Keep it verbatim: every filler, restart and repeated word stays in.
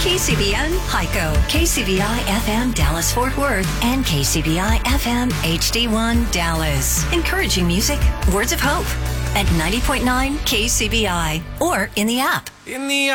K C B N, Hyco, K C B I F M Dallas Fort Worth, and K C B I F M H D one Dallas. Encouraging music, words of hope at ninety point nine K C B I or in the app. In the